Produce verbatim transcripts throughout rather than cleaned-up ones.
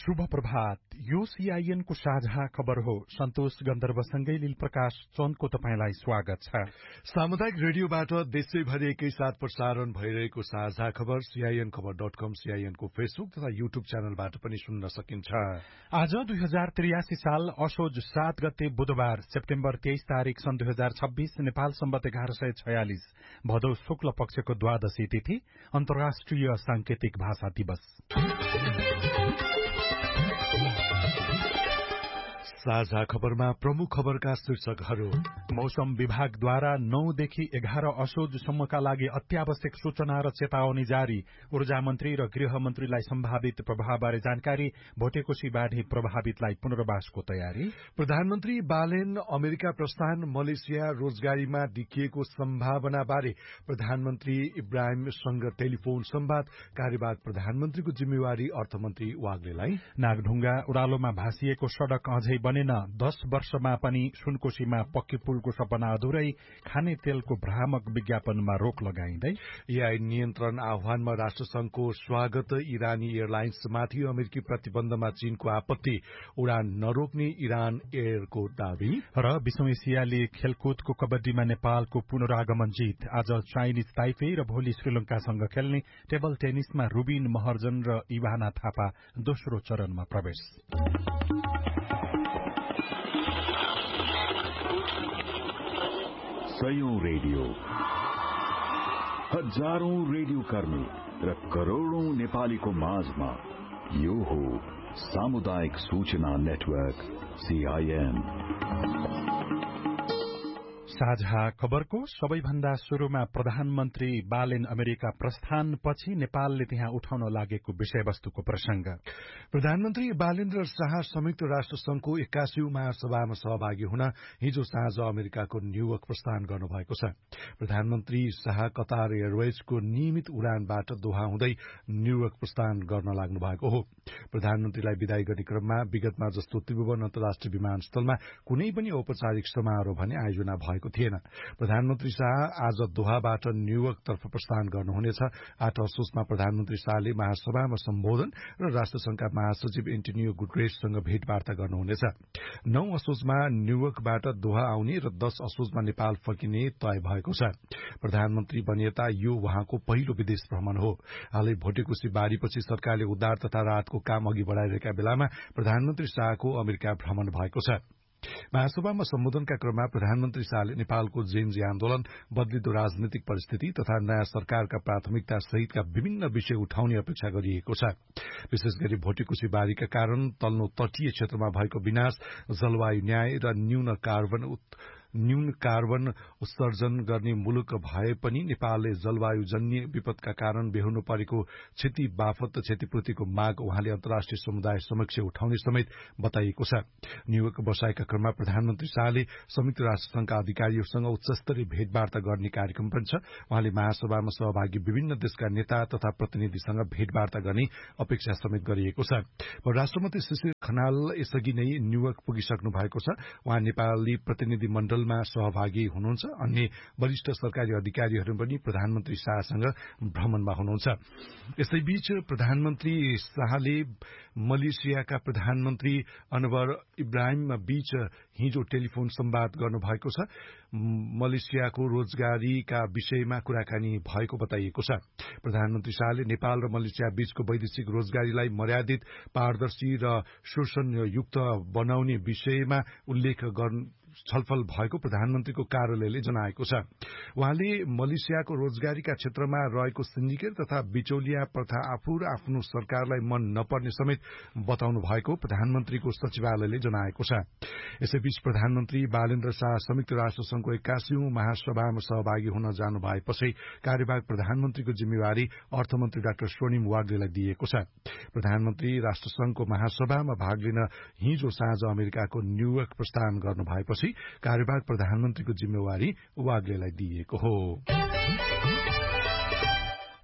शुभ प्रभात। यो सीआईएन को साझा खबर हो। सन्तोष गन्धर्वसँगै लील प्रकाश चन्दको तपाईंलाई स्वागत छ। सामुदायिक रेडियोबाट देशैभरि एकैसाथ प्रसारण भइरहेको साझा खबर सीआईएन खबर डट कम, सीआईएन को फेसबुक तथा यूट्यूब च्यानलबाट पनि सुन्न सकिन्छ। आज दुई हजार त्रियासी साल असोज सात गते बुधबार सेप्टेम्बर तेइस तारीक सन् दुई हजार छब्बीस नेपाल सम्बत एघार सय छयालिस भदौ शुक्ल पक्षको द्वादशी तिथि अन्तर्राष्ट्रिय सांकेतिक भाषा दिवस। साझा खबरमा प्रमुख खबरका शीर्षकहरू। मौसम विभागद्वारा नौदेखि एघार असोजसम्मका लागि अत्यावश्यक सूचना र चेतावनी जारी। ऊर्जा मन्त्री र गृह मन्त्रीलाई सम्भावित प्रभावबारे जानकारी। भोटेकोशी बाढ़ी प्रभावितलाई पुनर्वासको तयारी। प्रधानमन्त्री बालेन अमेरिका प्रस्थान, मलेसिया रोजगारीमा देखिएको सम्भावनाबारे प्रधानमन्त्री इब्राहिमसँग टेलिफोन संवाद। कार्यवाहक प्रधानमन्त्रीको जिम्मेवारी अर्थमन्त्री वाग्लेलाई। नागढुङ्गा उरालोमा भासिएको सड़क अझै बनेन। दश वर्षमा पनि सुनकोशीमा पक्की पुलको सपना अधुरै। खाने तेलको भ्रामक विज्ञापनमा रोक लगाइँदै। एआई नियन्त्रण आह्वानमा राष्ट्रसंघको स्वागत। इरानी एयरलाइन्समाथि अमेरिकी प्रतिबन्धमा चीनको आपत्ति। उडान नरोक्ने इरान एयरको दावी। र विश्व एसियाली खेलकुदको कबड्डीमा नेपालको पुनरागमन जित। आज चाइनिज ताइपे र भोलि श्रीलंकासँग खेल्ने। टेबल टेनिसमा रुबिन महर्जन र इभाना थापा दोस्रो चरणमा प्रवेश। सयौं रेडियो, हजारौं रेडियो कर्मी र करोड़ौं नेपालीको माझमा यो हो सामुदायिक सूचना नेटवर्क सीआईएन। साझा खबरको सबैभन्दा शुरूमा प्रधानमन्त्री बालेन अमेरिका प्रस्थानपछि नेपालले त्यहाँ उठाउन लागेको विषयवस्तुको प्रसंग। प्रधानमन्त्री बालेन्द्र शाह संयुक्त राष्ट्र संघको एक्कासीौं महासभामा सहभागी हुन हिजो साँझ अमेरिकाको न्यूयोर्क प्रस्थान गर्नुभएको छ। प्रधानमन्त्री शाह कतार एयरवेजको नियमित उडानबाट दोहा हुँदै न्यूयोर्क प्रस्थान गर्न लाग्नु भएको हो। प्रधानमन्त्रीलाई विदाई गर्ने क्रममा विगतमा जस्तो त्रिभुवन अन्तर्राष्ट्रिय विमानस्थलमा कुनै पनि औपचारिक समारोह भने आयोजना भएको थिएन। प्रधानमन्त्री शाह आज दोहाबाट न्यूयोर्कतर्फ प्रस्थान गर्नुहुनेछ। आठ असोजमा प्रधानमन्त्री शाहले महासभामा सम्बोधन र राष्ट्रसंघका महासचिव एन्टोनियो गुटेरेससँग भेटवार्ता गर्नुहुनेछ। नौ असोजमा न्यूयोर्कबाट दोहा आउने र दश असोजमा नेपाल फर्किने तय भएको छ। प्रधानमन्त्री बनिएता यो उहाँको पहिलो विदेश भ्रमण हो। हालै भोटेकोशी बाढ़ीपछि सरकारले उद्धार तथा राहतको काम अघि बढ़ाइरहेका बेलामा प्रधानमन्त्री शाहको अमेरिका भ्रमण भएको छ। महासभामा सम्बोधनका क्रममा प्रधानमन्त्री शाहले नेपालको जेनजी आन्दोलन, बदलिदो राजनीतिक परिस्थिति तथा नयाँ सरकारका प्राथमिकता सहितका विभिन्न विषय उठाउने अपेक्षा गरिएको छ। विशेष गरी भोटेकोशी बाढ़ीका कारण तल्लो तटीय क्षेत्रमा भएको विनाश, जलवायु न्याय र न्यून कार्बन न्यून कार्बन उत्सर्जन गर्ने मुलुक भए पनि नेपालले जलवायुजन्य विपदका कारण बेहोर्नु परेको क्षति बापत क्षतिपूर्तिको माग उहाँले अन्तर्राष्ट्रिय समुदाय समक्ष उठाउने समेत बताइएको छ। न्यूयोर्क बसाइका क्रममा प्रधानमन्त्री शाहले संयुक्त राष्ट्रसंघका अधिकारीहरूसँग उच्चस्तरीय भेटवार्ता गर्ने कार्यक्रम पनि छ। उहाँले महासभामा सहभागी विभिन्न देशका नेता तथा प्रतिनिधिसँग भेटवार्ता गर्ने अपेक्षा समेत गरिएको छ। राष्ट्रमन्त्री शिशिर खनाल यसअघि नै न्यूयोर्क पुगिसक्नु भएको छ। उहाँ नेपाली प्रतिनिधि मण्डल सहभागी हुनुहुन्छ। अन्य वरिष्ठ सरकारी अधिकारीहरू पनि प्रधानमन्त्री शाहसँग भ्रमणमा हुनुहुन्छ। यसैबीच प्रधानमन्त्री शाहले मलेसियाका प्रधानमन्त्री अनवर इब्राहिम बीच हिजो टेलिफोन संवाद गर्नुभएको छ। मलेसियाको रोजगारीका विषयमा कुराकानी भएको बताइएको छ। प्रधानमन्त्री शाहले नेपाल र मलेसिया बीचको वैदेशिक रोजगारीलाई मर्यादित, पारदर्शी र शोषणयुक्त बनाउने विषयमा उल्लेख गर्न छलफल भएको प्रधानमन्त्रीको कार्यालयले जनाएको छ। उहाँले मलेसियाको रोजगारीका क्षेत्रमा रहेको सिन्डिकेट तथा बिचौलिया प्रथा आफू र आफ्नो सरकारलाई मन नपर्ने समेत बताउनु भएको प्रधानमन्त्रीको सचिवालयले जनाएको छ। यसैबीच प्रधानमन्त्री बालेन्द्र शाह संयुक्त राष्ट्र संघको एक्कासीौं महासभामा सहभागी हुन जानु भएपछि कार्यवाहक प्रधानमन्त्रीको जिम्मेवारी अर्थमन्त्री डाक्टर स्वर्णिम वाग्लेलाई दिएको छ। प्रधानमन्त्री राष्ट्रसंघको महासभामा भाग लिन हिजो साँझ अमेरिकाको न्यूयोर्क प्रस्थान गर्नु भएपछि कार्यवाहक प्रधानमन्त्रीको जिम्मेवारी वाग्लेलाई दिएको हो।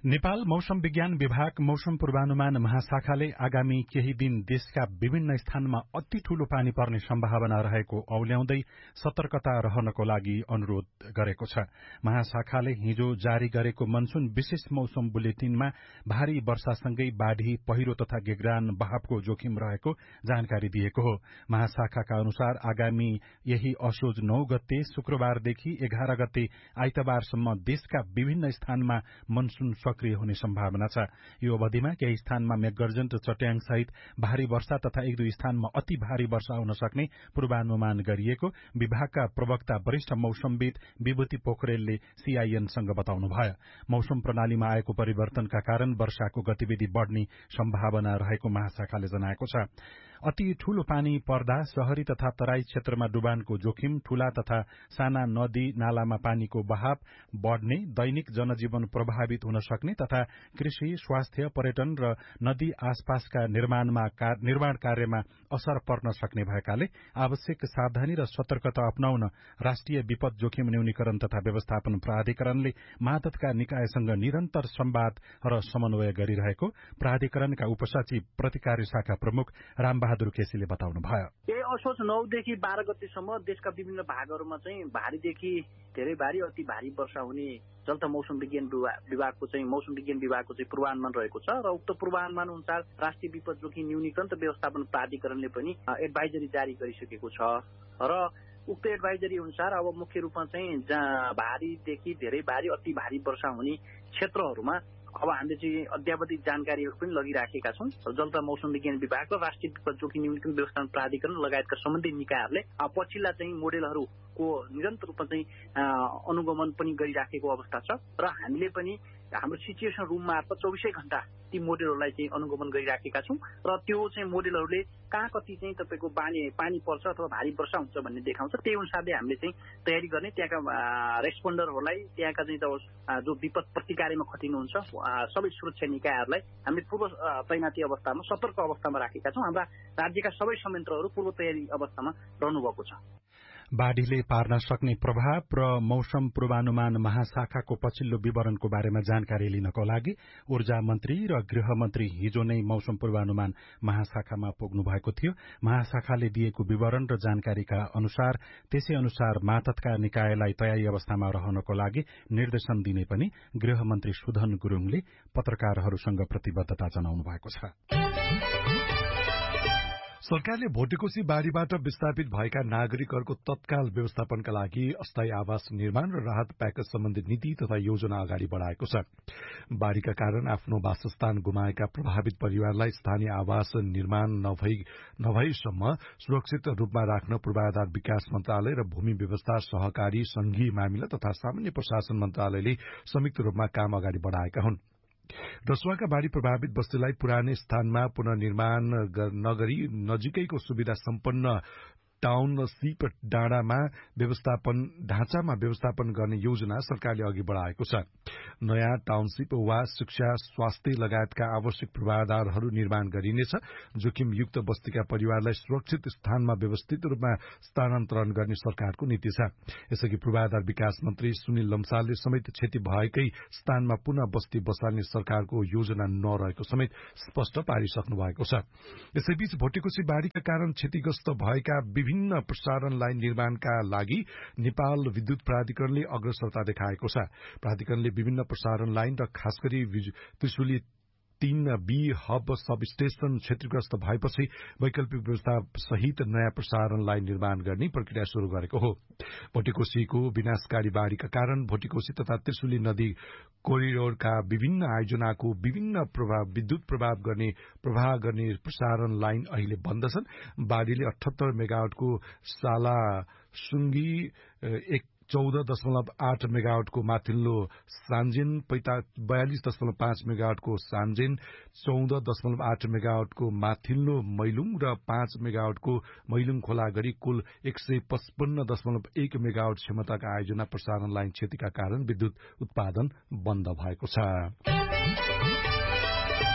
नेपाल मौसम विज्ञान विभाग मौसम पूर्वानुमान महाशाखाले आगामी केही दिन देशका विभिन्न स्थानमा अति ठूलो पानी पर्ने सम्भावना रहेको औल्याउँदै सतर्कता रहनको लागि अनुरोध गरेको छ। महाशाखाले हिजो जारी गरेको मनसून विशेष मौसम बुलेटिनमा भारी वर्षासँगै बाढ़ी, पहिरो तथा गेग्रान बहावको जोखिम रहेको जानकारी दिएको हो। महाशाखाका अनुसार आगामी यही असोज नौ गते शुक्रबारदेखि एघार गते आइतबारसम्म देशका विभिन्न स्थानमा मनसून सक्रिय हुने सम्भावना छ। यो अवधिमा केही स्थानमा मेघगर्जन र चट्याङ सहित भारी वर्षा तथा एक दुई स्थानमा अति भारी वर्षा हुन सक्ने पूर्वानुमान गरिएको विभागका प्रवक्ता वरिष्ठ मौसमविद विभूति पोखरेलले सीआईएनसँग बताउनुभयो। मौसम प्रणालीमा आएको परिवर्तनका कारण वर्षाको गतिविधि बढ़ने सम्भावना रहेको महाशाखाले जनाएको छ। अति ठूलो पानी पर्दा शहरी तथा तराई क्षेत्रमा डुबानको जोखिम, ठूला तथा साना नदी नालामा पानीको बहाव बढ़ने, दैनिक जनजीवन प्रभावित हुन सक्ने तथा कृषि, स्वास्थ्य, पर्यटन र नदी आसपासका निर्माणमा निर्माण कार्यमा असर पर्न सक्ने भएकाले आवश्यक सावधानी र सतर्कता अपनाउन राष्ट्रिय विपद जोखिम न्यूनीकरण तथा व्यवस्थापन प्राधिकरणले मातहतका निकायसँग निरन्तर संवाद र समन्वय गरिरहेको प्राधिकरणका उपसचिव प्रतिकारी शाखा प्रमुख रामबहादुर केसीले बताउनुभयो। यही असोज नौदेखि बाह्र गतेसम्म देशका विभिन्न भागहरूमा चाहिँ भारीदेखि धेरै भारी, अति भारी वर्षा हुने जलता मौसम विज्ञान विभागको चाहिँ मौसम विज्ञान विभागको चाहिँ पूर्वानुमान रहेको छ र उक्त पूर्वानुमान अनुसार राष्ट्रिय विपद जोखिम न्यूनीकरण र व्यवस्थापन प्राधिकरणले पनि एडभाइजरी जारी गरिसकेको छ र उक्त एडभाइजरी अनुसार अब मुख्य रूपमा चाहिँ भारीदेखि धेरै भारी, अति भारी वर्षा हुने क्षेत्रहरूमा अब हामीले चाहिँ अद्यावधिक जानकारीहरू पनि लगिराखेका छौँ। जलता मौसम विज्ञान विभाग र राष्ट्रिय विपद जोखिम न्यूनीकरण व्यवस्थापन प्राधिकरण लगायतका सम्बन्धित निकायहरूले पछिल्ला चाहिँ मोडेलहरूको निरन्तर रूपमा चाहिँ अनुगमन पनि गरिराखेको अवस्था छ र हामीले पनि हाम्रो सिचुएसन रुम मार्फत चौबिसै घण्टा ती मोडेलहरूलाई चाहिँ अनुगमन गरिराखेका छौँ र त्यो चाहिँ मोडेलहरूले कहाँ कति चाहिँ तपाईँको पानी पानी पर्छ अथवा भारी वर्षा हुन्छ भन्ने देखाउँछ। त्यही अनुसारले हामीले चाहिँ तयारी गर्ने, त्यहाँका रेस्पोन्डरहरूलाई, त्यहाँका चाहिँ जो विपद प्रतिकार्यमा खटिनुहुन्छ सबै सुरक्षा निकायहरूलाई हामीले पूर्व तैनाती अवस्थामा, सतर्क अवस्थामा राखेका छौँ। हाम्रा राज्यका सबै संयन्त्रहरू पूर्व तयारी अवस्थामा रहनुभएको छ। बाढ़ीले पार्न सक्ने प्रभाव र मौसम पूर्वानुमान महाशाखाको पछिल्लो विवरणको बारेमा जानकारी लिनको लागि ऊर्जा मन्त्री र गृह मन्त्री हिजो नै मौसम पूर्वानुमान महाशाखामा पुग्नु भएको थियो। महाशाखाले दिएको विवरण र जानकारीका अनुसार त्यसै अनुसार मातहतका निकायलाई तयारी अवस्थामा रहनको लागि निर्देशन दिने पनि गृह मन्त्री सुधन गुरूङले पत्रकारहरूसँग प्रतिबद्धता जनाउनु भएको छ। सरकारले भोटेकोशी बाढ़ीबाट विस्थापित भएका नागरिकहरूको तत्काल व्यवस्थापनका लागि अस्थायी आवास निर्माण र राहत प्याकेज सम्बन्धी नीति तथा योजना अगाडि बढ़ाएको छ। बाढ़ीका कारण आफ्नो वासस्थान गुमाएका प्रभावित परिवारलाई स्थानीय आवास निर्माण नभई नभएसम्म सुरक्षित रूपमा राख्न पूर्वाधार विकास मन्त्रालय र भूमि व्यवस्था, सहकारी, संघीय मामिला तथा सामान्य प्रशासन मन्त्रालयले संयुक्त रूपमा काम अगाडि बढ़ाएका हुन्। रसुवाका बाढ़ी प्रभावित बस्तीलाई पुरानै स्थानमा पुनर्निर्माण नगरी नजिकैको सुविधा सम्पन्न टाउनशिप डाँडामा व्यवस्थापन ढाँचामा व्यवस्थापन गर्ने योजना सरकारले अघि बढ़ाएको छ। नयाँ टाउनशिप वा शिक्षा, स्वास्थ्य लगायतका आवश्यक पूर्वाधारहरू निर्माण गरिनेछ। जोखिमयुक्त बस्तीका परिवारलाई सुरक्षित स्थानमा व्यवस्थित रूपमा स्थानान्तरण गर्ने सरकारको नीति छ। यसअघि पूर्वाधार विकास मन्त्री सुनिल लम्सालले समेत क्षति भएकै स्थानमा पुनः बस्ती बसाल्ने सरकारको योजना नरहेको समेत स्पष्ट पारिसक्नु भएको छ। यसैबीच भोटेकोशी बाढ़ीका कारण क्षतिग्रस्त भएका विभिन्न प्रसारण लाइन निर्माणका लागि नेपाल विद्युत प्राधिकरणले अग्रसरता देखाएको छ। प्राधिकरणले विभिन्न प्रसारण लाइन र खासगरी त्रिशुली तीन बी हब सब स्टेशन क्षतिग्रस्त भएपछि वैकल्पिक व्यवस्था सहित नयाँ प्रसारण लाइन निर्माण गर्ने प्रक्रिया शुरू गरेको हो। भोटेकोशीको विनाशकारी बाढ़ीका कारण भोटेकोशी तथा त्रिशुली नदी कोरिडोरका विभिन्न आयोजनाको विभिन्न प्रभाव विद्युत प्रभाव गर्ने प्रवाह गर्ने प्रसारण लाइन अहिले बन्द छन्। बाढ़ीले अठहत्तर मेगावाटको साला सुङ्गी एक चौध दशमलव आठ मेगावाटको माथिल्लो सान्जेन, बयालिस दशमलव पाँच मेगावाटको सान्जेन, चौध दशमलव आठ मेगावाटको माथिल्लो मैलुङ र पाँच मेगावाटको मैलुङ खोला गरी कुल एक सय पचपन्न दशमलव एक मेगावाट क्षमताका आयोजना प्रसारण लाइन क्षतिका कारण विद्युत उत्पादन बन्द भएको छ।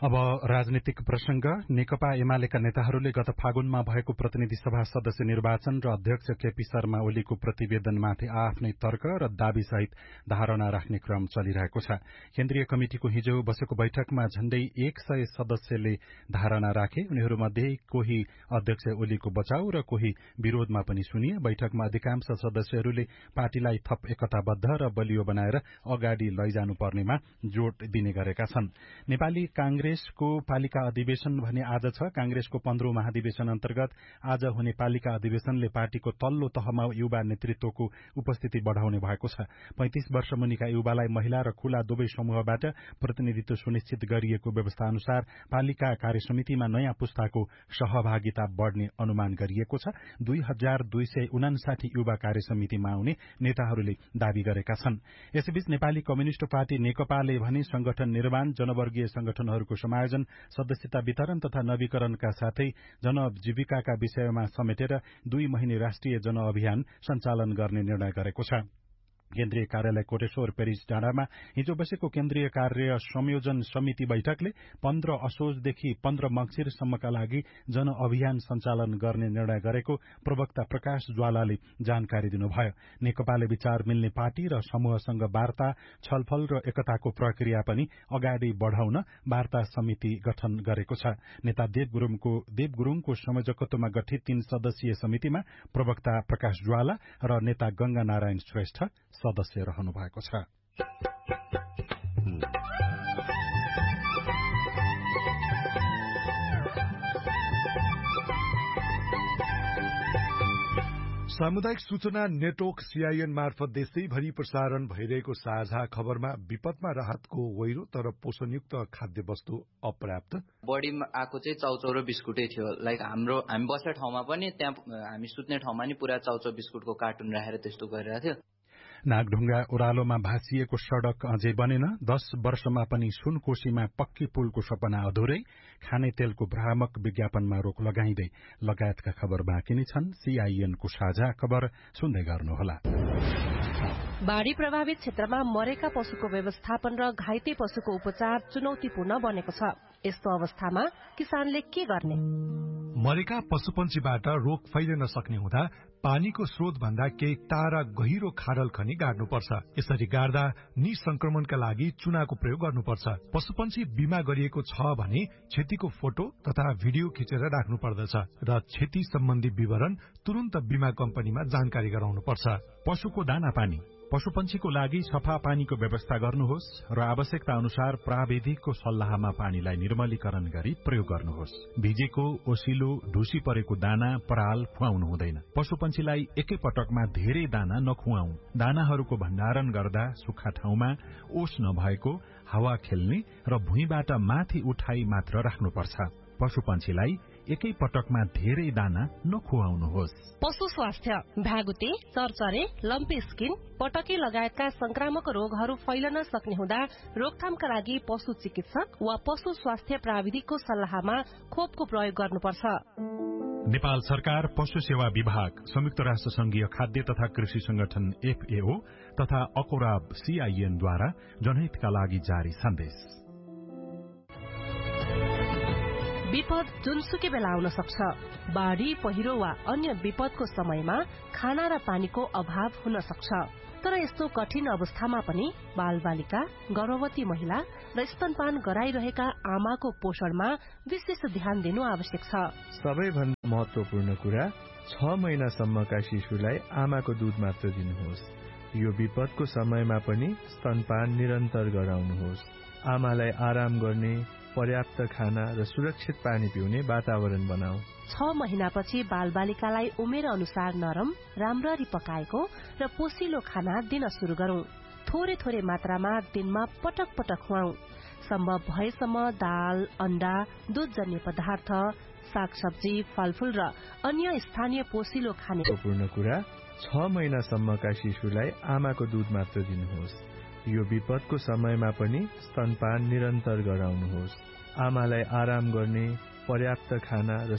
अब राजनीतिक प्रसंग। नेकपा एमालेका नेताहरूले गत फागुनमा भएको प्रतिनिधि सभा सदस्य निर्वाचन र अध्यक्ष केपी शर्मा ओलीको प्रतिवेदनमाथि आफ्नै तर्क र दावीसहित धारणा राख्ने क्रम चलिरहेको छ। केन्द्रीय कमिटिको हिजो बसेको बैठकमा झण्डै एक सय सदस्यले धारणा राखे। उनीहरूमध्ये कोही अध्यक्ष ओलीको बचाउ र कोही विरोधमा पनि सुनिए। बैठकमा अधिकांश सदस्यहरूले पार्टीलाई थप एकताबद्ध र बलियो बनाएर अगाडि लैजानुपर्नेमा जोड़ दिने गरेका छन्। नेपाली कांग्रेसको पालिका अधिवेशन भने आज छ। कांग्रेसको पन्ध्रौं महाधिवेशन अन्तर्गत आज हुने पालिका अधिवेशनले पार्टीको तल्लो तहमा युवा नेतृत्वको उपस्थिति बढ़ाउने भएको छ। पैंतिस वर्ष मुनिका युवालाई महिला र खुला दुवै समूहबाट प्रतिनिधित्व सुनिश्चित गरिएको व्यवस्था अनुसार पालिका कार्यसमितिमा नयाँ पुस्ताको सहभागिता बढ़ने अनुमान गरिएको छ। दुई हजार दुई सय उनासाठी युवा कार्यसमितिमा आउने नेताहरूले दावी गरेका छन्। यसैबीच नेपाली कम्युनिष्ट पार्टी नेकपाले भने संगठन निर्माण, जनवर्गीय संगठनहरूको समायोजन, सदस्यता वितरण तथा नवीकरणका साथै जनजीविकाका विषयमा समेटेर दुई महिने राष्ट्रिय जनअभियान सञ्चालन गर्ने निर्णय गरेको छ। केन्द्रीय कार्यालय कोटेश्वर पेरिस डाँडामा हिजो बसेको केन्द्रीय कार्य संयोजन समिति बैठकले पन्ध्र असोजदेखि पन्ध्र मंगिरसम्मका लागि जनअभियान सञ्चालन गर्ने निर्णय गरेको प्रवक्ता प्रकाश ज्वालाले जानकारी दिनुभयो। नेकपाले विचार मिल्ने पार्टी र समूहसँग वार्ता, छलफल र एकताको प्रक्रिया पनि अगाडि बढ़ाउन वार्ता समिति गठन गरेको छ। नेता देव गुरुङको देव गुरुङको संयोजकत्वमा गठित तीन सदस्यीय समितिमा प्रवक्ता प्रकाश ज्वाला र नेता गंगा नारायण श्रेष्ठ सदस्य रहनु भएको छ। सामुदायिक सूचना नेटवर्क सीआईएन मार्फत देशैभरि प्रसारण भइरहेको साझा खबरमा विपदमा राहतको वैरो तर पोषणयुक्त खाद्य वस्तु अपर्याप्त। बढी आएको चाहिँ चाउचाउ र बिस्कुटै थियो। लाइक हाम्रो हामी बसेको ठाउँमा पनि त्यहाँ हामी सुत्ने ठाउँमा नि पुरा चाउचाउ बिस्कुटको कार्टुन राखेर त्यस्तो गरिरहेको थियो। नागढुङ्गा ओह्रालोमा भाँसिएको सड़क अझै बनेन। दश वर्षमा पनि सुनकोशीमा पक्की पुलको सपना अधुरै। खाने तेलको भ्रामक विज्ञापनमा रोक लगाइँदै लगायतका खबर बाँकी नै छन्। सीआईएनको साझा खबर सुन्दै गर्नुहोला। बाढ़ी प्रभावित क्षेत्रमा मरेका पशुको व्यवस्थापन र घाइते पशुको उपचार चुनौतीपूर्ण बनेको छ। यस्तो अवस्थामा किसानले के गर्ने? मरेका पशुपन्छीबाट रोग फैलिन सक्ने हुँदा पानीको स्रोत भन्दा केही टाढा गहिरो खाडल खनी गाड्नुपर्छ। यसरी गाड्दा निसंक्रमणका लागि चुनाको प्रयोग गर्नुपर्छ। पशुपन्छी बिमा गरिएको छ भने क्षतिको फोटो तथा भिडियो खिचेर राख्नु पर्दछ र क्षति सम्बन्धी विवरण तुरन्त बिमा कम्पनीमा जानकारी गराउनुपर्छ। पशुको दाना पानी, पशुपन्छीको लागि सफा पानीको व्यवस्था गर्नुहोस् र आवश्यकता अनुसार प्राविधिकको सल्लाहमा पानीलाई निर्मलीकरण गरी प्रयोग गर्नुहोस्। भिजेको, ओसिलो, ढुसी परेको दाना, पराल खुवाउनु हुँदैन। पशुपन्छीलाई एकै पटकमा धेरै दाना नखुवाऊ। दानाहरूको भण्डारण गर्दा सुक्खा ठाउँमा, ओस नभएको, हावा खेल्ने र भुइँबाट माथि उठाई मात्र राख्नुपर्छ। पशुपन्छीलाई एकै पटकमा धेरै दाना नखुवाउनुहोस्। पशु स्वास्थ्य, भ्यागुते, चरचरे, लम्पी स्किन, पटकी लगायतका संक्रामक रोगहरू फैलन सक्ने हुँदा रोकथामका लागि पशु चिकित्सक वा पशु स्वास्थ्य प्राविधिकको सल्लाहमा खोपको प्रयोग गर्नुपर्छ। नेपाल सरकार, पशु सेवा विभाग, संयुक्त राष्ट्र संघीय खाद्य तथा कृषि संगठन एफएओ तथा अकोराब सीआईएनद्वारा जनहितका लागि जारी सन्देश। विपद जुनसुकै बेला आउन सक्छ। बाढ़ी, पहिरो वा अन्य विपदको समयमा खाना र पानीको अभाव हुन सक्छ। तर यस्तो कठिन अवस्थामा पनि बालबालिका, गर्भवती महिला र स्तनपान गराइरहेका आमाको पोषणमा विशेष ध्यान दिनु आवश्यक छ। सबैभन्दा महत्वपूर्ण कुरा, छ महिनासम्मका शिशुलाई आमाको दूध मात्र दिनुहोस्। यो विपदको समयमा पनि स्तनपान निरन्तर गराउनुहोस्। आमालाई आराम गर्ने, पर्याप्त खाना र सुरक्षित पानी पिउने वातावरण बनाऊ। छ महिनापछि बालबालिकालाई उमेर अनुसार नरम, राम्ररी पकाएको र पोसिलो खाना दिन शुरू गरौं। थोरै थोरै मात्रामा दिनमा पटक पटक खुवाऊ। सम्भव भएसम्म दाल, अण्डा, दूधजन्य पदार्थ, सागसब्जी, फलफूल र अन्य स्थानीय पोसिलो खाने। महत्वपूर्ण कुरा, छ महिनासम्मका शिशुलाई आमाको दूध मात्र दिनुहोस्। यो विपदको समयमा पनि स्तनपान निरन्तर गराउनुहोस्। आमालाई आराम गर्ने, पर्याप्त खाना र